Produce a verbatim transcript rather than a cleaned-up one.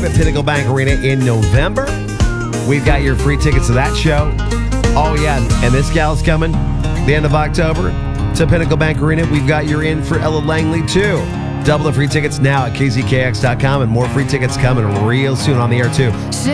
live at Pinnacle Bank Arena in November. We've got your free tickets to that show. Oh, yeah, and this gal's coming the end of October to Pinnacle Bank Arena. We've got your in for Ella Langley, too. Double the free tickets now at K Z K X dot com, and more free tickets coming real soon on the air, too.